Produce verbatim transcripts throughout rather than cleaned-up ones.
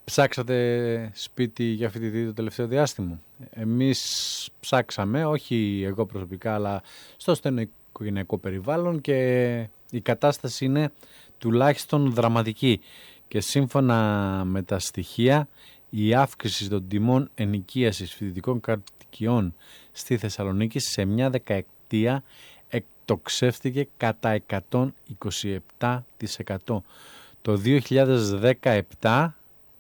Ψάξατε σπίτι για φοιτητή το τελευταίο διάστημα? Εμείς ψάξαμε, όχι εγώ προσωπικά, αλλά στο στενό οικογενειακό περιβάλλον, και η κατάσταση είναι τουλάχιστον δραματική. Και σύμφωνα με τα στοιχεία, η αύξηση των τιμών ενοικίασης φοιτητικών κατοικιών στη Θεσσαλονίκη σε μια δεκαετία εκτοξεύτηκε κατά εκατόν είκοσι επτά τοις εκατό. Το δύο χιλιάδες δεκαεπτά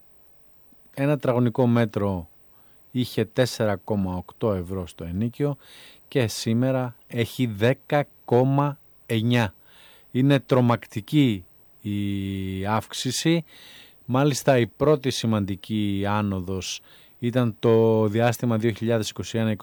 ένα τετραγωνικό μέτρο είχε τέσσερα κόμμα οκτώ ευρώ στο ενίκιο και σήμερα έχει δέκα κόμμα εννιά. Είναι τρομακτική η αύξηση. Μάλιστα η πρώτη σημαντική άνοδος ήταν το διάστημα δύο χιλιάδες είκοσι ένα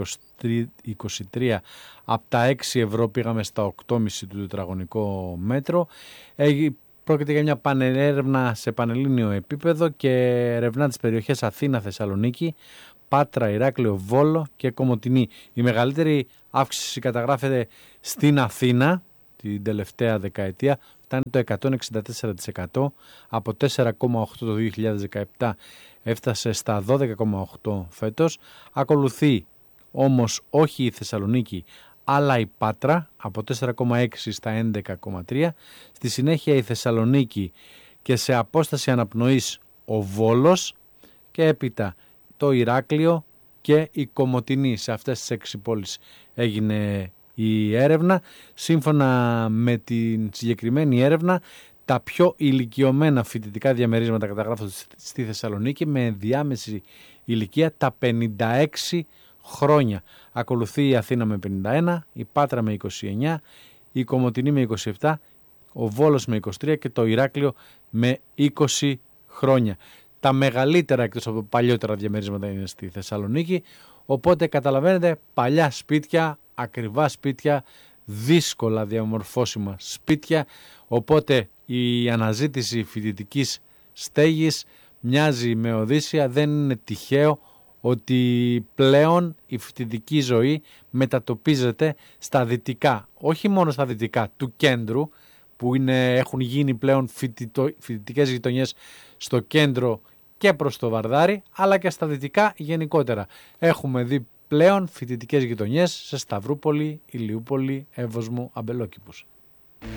είκοσι τρία. Από τα έξι ευρώ πήγαμε στα οκτώ κόμμα πέντε του τετραγωνικό μέτρο. Πρόκειται για μια πανερεύνα σε πανελλήνιο επίπεδο και ερευνά τις περιοχές Αθήνα, Θεσσαλονίκη, Πάτρα, Ηράκλειο, Βόλο και Κομοτηνή. Η μεγαλύτερη αύξηση καταγράφεται στην Αθήνα την τελευταία δεκαετία, φτάνει το εκατόν εξήντα τέσσερα τοις εκατό, από τέσσερα κόμμα οκτώ το δύο χιλιάδες δεκαεπτά έφτασε στα δώδεκα κόμμα οκτώ φέτος. Ακολουθεί όμως όχι η Θεσσαλονίκη, αλλά η Πάτρα από τέσσερα κόμμα έξι στα έντεκα κόμμα τρία. Στη συνέχεια η Θεσσαλονίκη και σε απόσταση αναπνοής ο Βόλος και έπειτα το Ηράκλειο και η Κομοτηνή. Σε αυτές τις έξι πόλεις έγινε η έρευνα. Σύμφωνα με την συγκεκριμένη έρευνα, τα πιο ηλικιωμένα φοιτητικά διαμερίσματα καταγράφονται στη Θεσσαλονίκη με διάμεση ηλικία τα πενήντα έξι χρόνια. Ακολουθεί η Αθήνα με πενήντα ένα, η Πάτρα με είκοσι εννιά, η Κομοτηνή με είκοσι επτά, ο Βόλος με είκοσι τρία και το Ηράκλειο με είκοσι χρόνια. Τα μεγαλύτερα εκτός από παλιότερα διαμερίσματα είναι στη Θεσσαλονίκη, οπότε καταλαβαίνετε, παλιά σπίτια, ακριβά σπίτια, δύσκολα διαμορφώσιμα σπίτια, οπότε η αναζήτηση φοιτητικής στέγης μοιάζει με Οδύσσεια. Δεν είναι τυχαίο ότι πλέον η φοιτητική ζωή μετατοπίζεται στα δυτικά, όχι μόνο στα δυτικά του κέντρου, που είναι, έχουν γίνει πλέον φοιτητο, φοιτητικές γειτονιές στο κέντρο και προς το Βαρδάρι, αλλά και στα δυτικά γενικότερα. Έχουμε δει πλέον φοιτητικές γειτονιές σε Σταυρούπολη, Ηλιούπολη, Εύωσμο, Αμπελόκηπους.